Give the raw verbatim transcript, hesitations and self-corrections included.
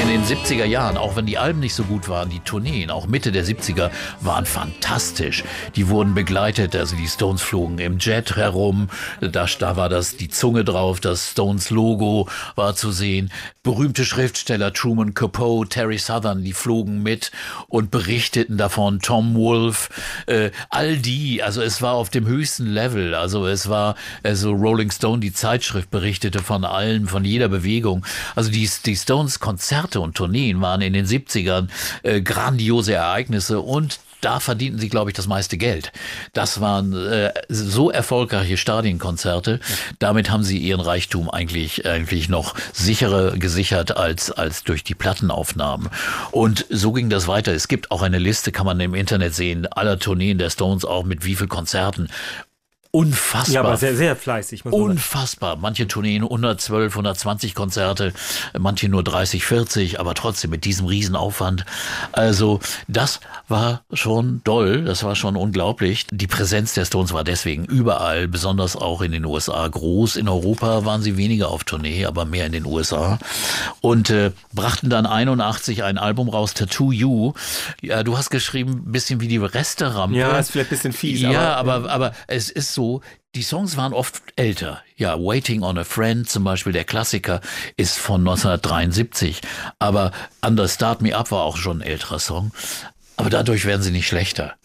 In den siebziger Jahren, auch wenn die Alben nicht so gut waren, die Tourneen, auch Mitte der siebziger, waren fantastisch. Die wurden begleitet, also die Stones flogen im Jet herum, da, da war das die Zunge drauf, das Stones-Logo war zu sehen. Berühmte Schriftsteller, Truman Capote, Terry Southern, die flogen mit und berichteten davon, Tom Wolfe, äh, all die, also es war auf dem höchsten Level, also es war, also Rolling Stone, die Zeitschrift, berichtete von allen, von jeder Bewegung. Also die, die Stones-Konzerte und Tourneen waren in den siebzigern äh, grandiose Ereignisse und da verdienten sie, glaube ich, das meiste Geld. Das waren äh, so erfolgreiche Stadienkonzerte. Damit haben sie ihren Reichtum eigentlich eigentlich noch sicherer gesichert als als durch die Plattenaufnahmen. Und so ging das weiter. Es gibt auch eine Liste, kann man im Internet sehen, aller Tourneen der Stones, auch mit wie viel Konzerten. Unfassbar. Ja, aber sehr, sehr fleißig. Muss man Unfassbar. Manche Tourneen hundertzwölf, hundertzwanzig Konzerte, manche nur dreißig, vierzig, aber trotzdem mit diesem Riesenaufwand. Also das war schon doll, das war schon unglaublich. Die Präsenz der Stones war deswegen überall, besonders auch in den U S A groß. In Europa waren sie weniger auf Tournee, aber mehr in den U S A. Und äh, brachten dann einundachtzig ein Album raus, Tattoo You. Ja, du hast geschrieben, ein bisschen wie die Resterampe. Ja, ist vielleicht ein bisschen fies. Ja, aber, aber, aber es ist so, die Songs waren oft älter. Ja, Waiting on a Friend zum Beispiel, der Klassiker, ist von neunzehnhundertdreiundsiebzig. Aber Under Start Me Up war auch schon ein älterer Song. Aber dadurch werden sie nicht schlechter.